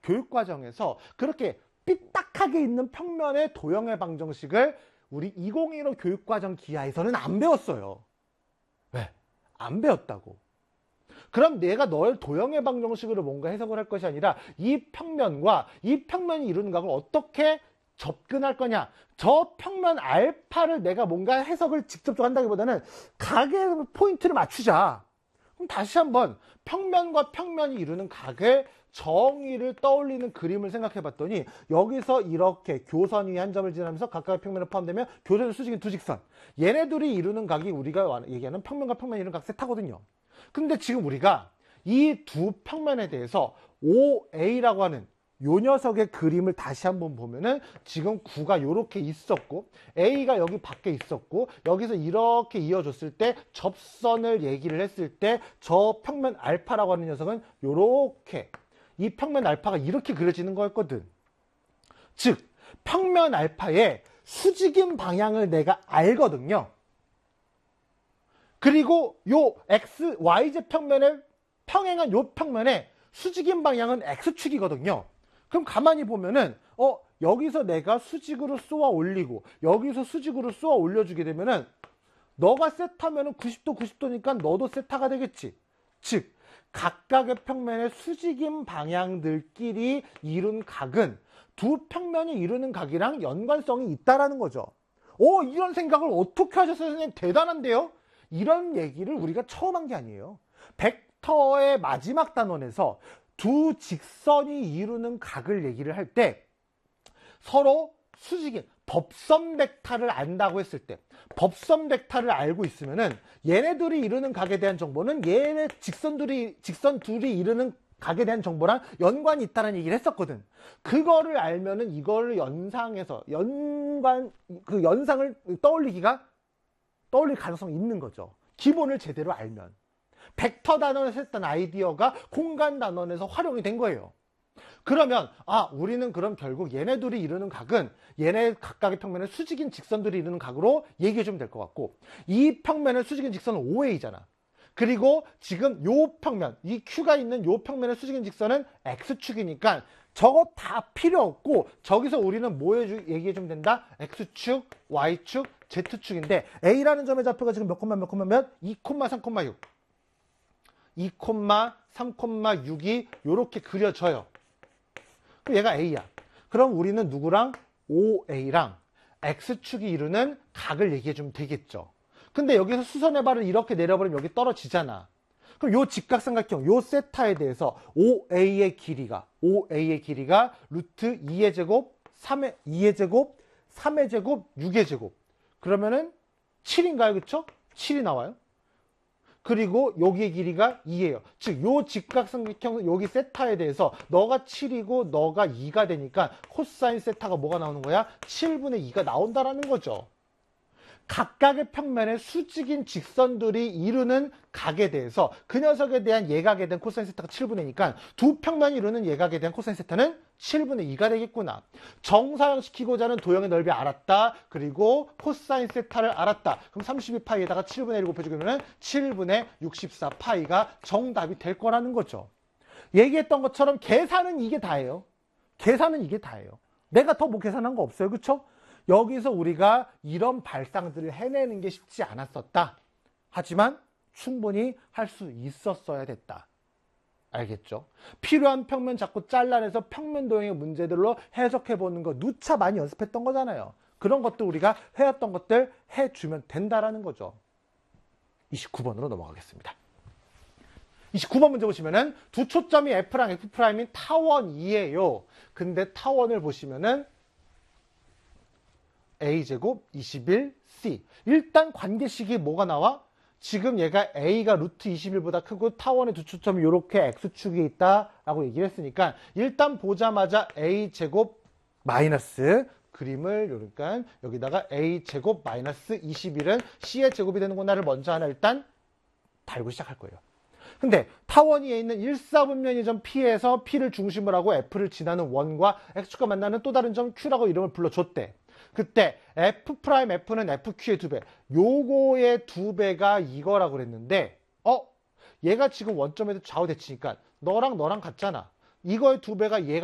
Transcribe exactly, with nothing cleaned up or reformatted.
교육과정에서 그렇게 삐딱하게 있는 평면의 도형의 방정식을 우리 이천십오 교육과정 기하에서는 안 배웠어요. 왜? 안 배웠다고. 그럼 내가 널 도형의 방정식으로 뭔가 해석을 할 것이 아니라 이 평면과 이 평면이 이루는 각을 어떻게 접근할 거냐. 저 평면 알파를 내가 뭔가 해석을 직접적으로 한다기보다는 각의 포인트를 맞추자. 그럼 다시 한번 평면과 평면이 이루는 각의 정의를 떠올리는 그림을 생각해 봤더니 여기서 이렇게 교선 위에 한 점을 지나면서 각각의 평면을 포함되면 교선의 수직인 두 직선. 얘네들이 이루는 각이 우리가 얘기하는 평면과 평면이 이루는 각 세타거든요. 근데 지금 우리가 이 두 평면에 대해서 오에이라고 하는 요 녀석의 그림을 다시 한번 보면은 지금 구가 이렇게 있었고 A가 여기 밖에 있었고 여기서 이렇게 이어졌을 때 접선을 얘기를 했을 때 저 평면 알파라고 하는 녀석은 요렇게 이 평면 알파가 이렇게 그려지는 거였거든. 즉 평면 알파의 수직인 방향을 내가 알거든요. 그리고 요 x, yz 평면을 평행한 요 평면의 수직인 방향은 x축이거든요. 그럼 가만히 보면은 어 여기서 내가 수직으로 쏘아 올리고 여기서 수직으로 쏘아 올려주게 되면은 너가 세타면은 구십 도 구십 도니까 너도 세타가 되겠지. 즉 각각의 평면의 수직인 방향들끼리 이룬 각은 두 평면이 이루는 각이랑 연관성이 있다라는 거죠. 오, 이런 생각을 어떻게 하셨어요, 선생님? 대단한데요? 이런 얘기를 우리가 처음 한 게 아니에요. 벡터의 마지막 단원에서 두 직선이 이루는 각을 얘기를 할 때 서로 수직인 법선 벡터를 안다고 했을 때 법선 벡터를 알고 있으면은 얘네들이 이루는 각에 대한 정보는 얘네 직선들이 직선 둘이 이루는 각에 대한 정보랑 연관이 있다는 얘기를 했었거든. 그거를 알면은 이걸 연상해서 연관 그 연상을 떠올리기가 떠올릴 가능성이 있는 거죠. 기본을 제대로 알면. 벡터 단원에서 했던 아이디어가 공간 단원에서 활용이 된 거예요. 그러면 아 우리는 그럼 결국 얘네들이 이루는 각은 얘네 각각의 평면의 수직인 직선들이 이루는 각으로 얘기해 주면 될 것 같고 이 평면의 수직인 직선은 오에이잖아. 그리고 지금 요 평면, 이 Q가 있는 요 평면의 수직인 직선은 X축이니까 저거 다 필요 없고 저기서 우리는 뭐 얘기해 주면 된다? X축, Y축, Z축인데 A라는 점의 좌표가 지금 몇 콤마 몇 콤마 몇? 이 콤마 삼 콤마 육. 이 콤마 삼 콤마 육이 요렇게 그려져요. 그럼 얘가 A야. 그럼 우리는 누구랑? 오에이랑 X축이 이루는 각을 얘기해 주면 되겠죠. 근데 여기서 수선의 발을 이렇게 내려버리면 여기 떨어지잖아. 그럼 요 직각삼각형, 요 세타에 대해서 오에이의 길이가, 오에이의 길이가 루트 이의 제곱, 삼의, 이의 제곱, 삼의 제곱, 육의 제곱. 그러면은 칠인가요? 그쵸? 칠이 나와요. 그리고 여기의 길이가 이예요. 즉, 요 직각삼각형, 여기 세타에 대해서 너가 칠이고 너가 이가 되니까 코사인 세타가 뭐가 나오는 거야? 칠분의 이가 나온다라는 거죠. 각각의 평면의 수직인 직선들이 이루는 각에 대해서 그 녀석에 대한 예각에 대한 코사인 세타가 칠분의 이니까 두 평면이 이루는 예각에 대한 코사인 세타는 칠분의 이가 되겠구나. 정사형시키고자 하는 도형의 넓이 알았다. 그리고 코사인 세타를 알았다. 그럼 삼십이 파이에다가 칠분의 일을 곱해주면 칠분의 육십사 파이가 정답이 될 거라는 거죠. 얘기했던 것처럼 계산은 이게 다예요. 계산은 이게 다예요. 내가 더 뭐 계산한 거 없어요. 그쵸? 여기서 우리가 이런 발상들을 해내는 게 쉽지 않았었다. 하지만 충분히 할 수 있었어야 됐다. 알겠죠? 필요한 평면 자꾸 잘라내서 평면 도형의 문제들로 해석해보는 거 누차 많이 연습했던 거잖아요. 그런 것들 우리가 해왔던 것들 해주면 된다라는 거죠. 이십구 번으로 넘어가겠습니다. 이십구 번 문제 보시면은 두 초점이 F랑 F'인 타원이에요. 근데 타원을 보시면은 A제곱 이십일 씨. 일단 관계식이 뭐가 나와? 지금 얘가 A가 루트 이십일보다 크고 타원의 두 초점이 이렇게 X축에 있다라고 얘기를 했으니까 일단 보자마자 A제곱 마이너스 그림을 그러니까 여기다가 A제곱 마이너스 이십일은 C의 제곱이 되는구나를 먼저 하나 일단 달고 시작할 거예요. 근데 타원위에 있는 일사분면의 점 P에서 P를 중심으로 하고 F를 지나는 원과 X축과 만나는 또 다른 점 Q라고 이름을 불러줬대. 그때 F'F는 에프큐의 두 배, 요거의 두 배가 이거라고 그랬는데 어? 얘가 지금 원점에도 좌우 대치니까 너랑 너랑 같잖아. 이거의 두 배가 얘가